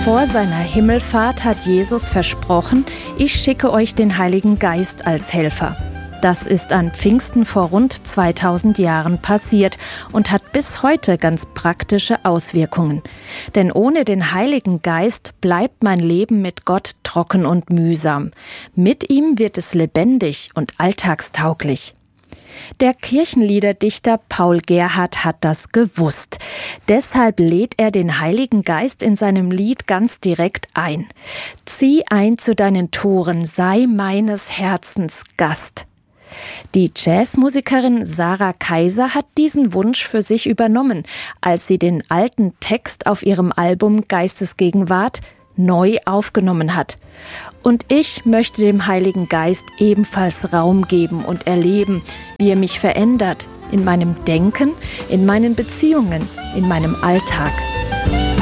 Vor seiner Himmelfahrt hat Jesus versprochen, ich schicke euch den Heiligen Geist als Helfer. Das ist an Pfingsten vor rund 2000 Jahren passiert und hat bis heute ganz praktische Auswirkungen. Denn ohne den Heiligen Geist bleibt mein Leben mit Gott trocken und mühsam. Mit ihm wird es lebendig und alltagstauglich. Der Kirchenliederdichter Paul Gerhardt hat das gewusst. Deshalb lädt er den Heiligen Geist in seinem Lied ganz direkt ein. Zieh ein zu deinen Toren, sei meines Herzens Gast. Die Jazzmusikerin Sarah Kaiser hat diesen Wunsch für sich übernommen, als sie den alten Text auf ihrem Album Geistesgegenwart neu aufgenommen hat. Und ich möchte dem Heiligen Geist ebenfalls Raum geben und erleben, wie er mich verändert, in meinem Denken, in meinen Beziehungen, in meinem Alltag.